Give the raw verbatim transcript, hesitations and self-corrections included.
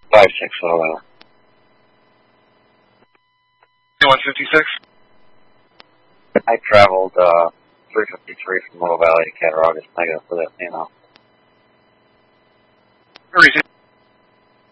five six Little Valley. one fifty-six? I traveled uh, three fifty-three from Little Valley to Cattaraugus Negative for that, you know. Reason.